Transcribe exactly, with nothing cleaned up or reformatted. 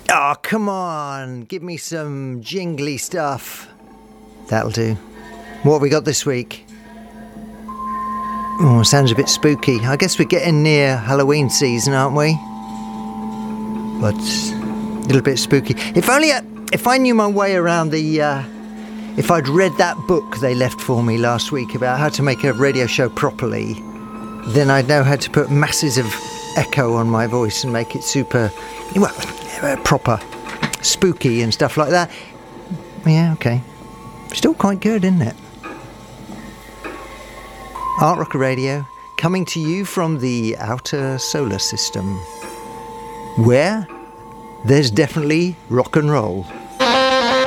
Oh, come on. Give me some jingly stuff. That'll do. What have we got this week? Oh, sounds a bit spooky. I guess we're getting near Halloween season, aren't we? But a little bit spooky. If only I, if I knew my way around the... Uh, if I'd read that book they left for me last week about how to make a radio show properly, then I'd know how to put masses of echo on my voice and make it super... well, uh, proper, spooky and stuff like that. Yeah, okay. Still quite good, isn't it? Art Rocker Radio, coming to you from the outer solar system, where there's definitely rock and roll.